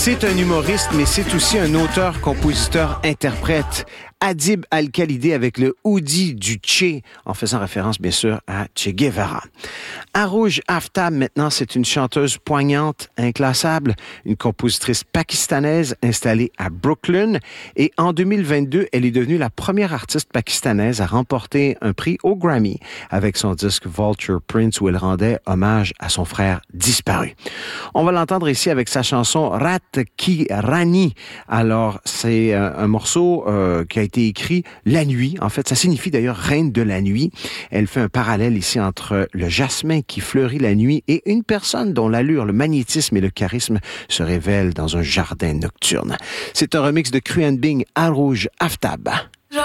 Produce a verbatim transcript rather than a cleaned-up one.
C'est un humoriste, mais c'est aussi un auteur, compositeur, interprète. Adib Al-Khalidi avec le Oudi du Che, en faisant référence bien sûr à Che Guevara. Arouj Aftab, maintenant, c'est une chanteuse poignante, inclassable, une compositrice pakistanaise installée à Brooklyn. Et en deux mille vingt-deux, elle est devenue la première artiste pakistanaise à remporter un prix au Grammy avec son disque Vulture Prince où elle rendait hommage à son frère disparu. On va l'entendre ici avec sa chanson Rat Ki Rani. Alors, c'est un, un morceau euh, qui a été écrit la nuit. En fait, ça signifie d'ailleurs reine de la nuit. Elle fait un parallèle ici entre le jasmin qui fleurit la nuit et une personne dont l'allure, le magnétisme et le charisme se révèlent dans un jardin nocturne. C'est un remix de Cru and Bing, Arouj Aftab.